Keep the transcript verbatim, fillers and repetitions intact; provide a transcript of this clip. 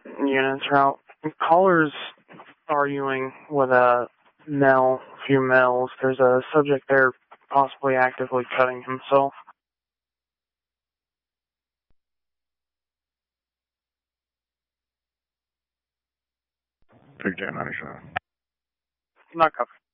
units route. Caller's arguing with a male, few males. There's a subject there possibly actively cutting himself. Big J ninety-seven. Not covered.